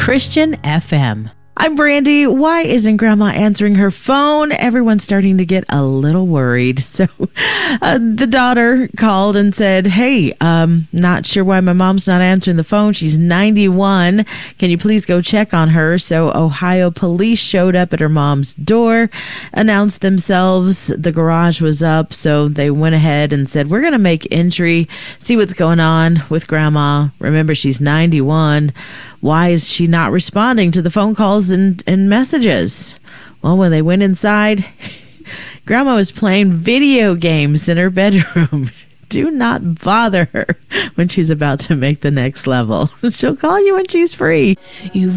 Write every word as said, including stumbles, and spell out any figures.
Christian F M. I'm Brandy. Why isn't Grandma answering her phone? Everyone's starting to get a little worried. So uh, the daughter called and said, hey, um, not sure why my mom's not answering the phone. She's ninety-one. Can you please go check on her? So Ohio police showed up at her mom's door, announced themselves. The garage was up. So they went ahead and said, we're going to make entry, see what's going on with Grandma. Remember, she's ninety-one. Why is she not responding to the phone calls and, and messages? Well, when they went inside, Grandma was playing video games in her bedroom. Do not bother her when she's about to make the next level. She'll call you when she's free. You've